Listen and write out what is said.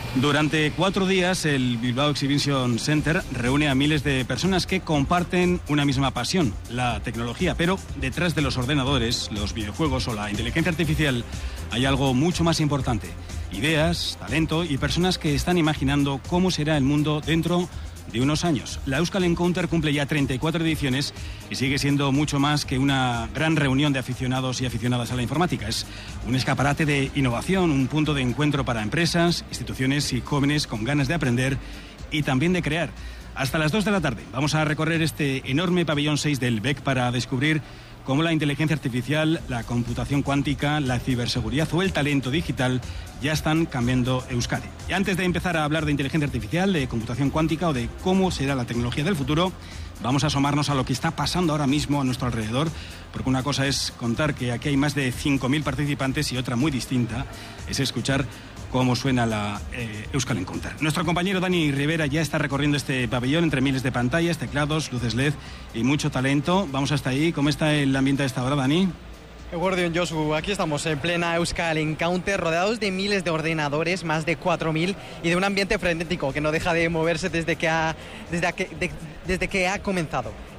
Durante 4 días, el Bilbao Exhibition Center reúne a miles de personas que comparten una misma pasión, la tecnología. Pero detrás de los ordenadores, los videojuegos o la inteligencia artificial hay algo mucho más importante. Ideas, talento y personas que están imaginando cómo será el mundo dentro de unos años. La Euskal Encounter cumple ya 34 ediciones y sigue siendo mucho más que una gran reunión de aficionados y aficionadas a la informática. Es un escaparate de innovación, un punto de encuentro para empresas, instituciones y jóvenes con ganas de aprender y también de crear. Hasta las 2 de la tarde vamos a recorrer este enorme pabellón 6 del BEC para descubrir cómo la inteligencia artificial, la computación cuántica, la ciberseguridad o el talento digital ya están cambiando Euskadi. Y antes de empezar a hablar de inteligencia artificial, de computación cuántica o de cómo será la tecnología del futuro, vamos a asomarnos a lo que está pasando ahora mismo a nuestro alrededor, porque una cosa es contar que aquí hay más de 5.000 participantes y otra muy distinta es escuchar cómo suena la Euskal Encounter. Nuestro compañero Dani Rivera ya está recorriendo este pabellón entre miles de pantallas, teclados, luces LED y mucho talento. Vamos hasta ahí. ¿Cómo está el ambiente a esta hora, Dani? Guardián Josu, aquí estamos en plena Euskal Encounter, rodeados de miles de ordenadores, más de 4.000, y de un ambiente frenético que no deja de moverse desde que ha comenzado.